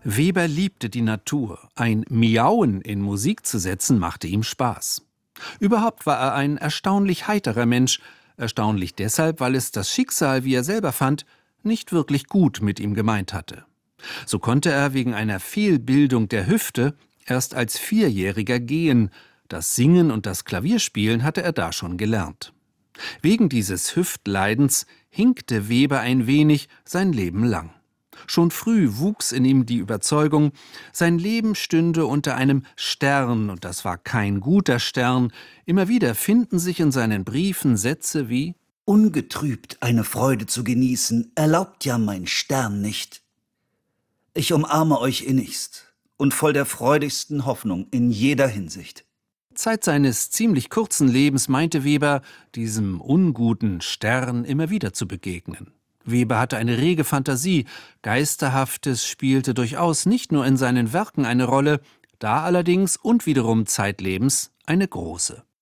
Weber liebte die Natur. Ein Miauen in Musik zu setzen, machte ihm Spaß. Überhaupt war er ein erstaunlich heiterer Mensch. Erstaunlich deshalb, weil es das Schicksal, wie er selber fand, nicht wirklich gut mit ihm gemeint hatte. So konnte er wegen einer Fehlbildung der Hüfte erst als Vierjähriger gehen. Das Singen und das Klavierspielen hatte er da schon gelernt. Wegen dieses Hüftleidens hinkte Weber ein wenig sein Leben lang. Schon früh wuchs in ihm die Überzeugung, sein Leben stünde unter einem Stern, und das war kein guter Stern. Immer wieder finden sich in seinen Briefen Sätze wie: Ungetrübt eine Freude zu genießen, erlaubt ja mein Stern nicht. Ich umarme euch innigst und voll der freudigsten Hoffnung in jeder Hinsicht. Zeit seines ziemlich kurzen Lebens meinte Weber, diesem unguten Stern immer wieder zu begegnen. Weber hatte eine rege Fantasie, Geisterhaftes spielte durchaus nicht nur in seinen Werken eine Rolle, da allerdings und wiederum zeitlebens eine große.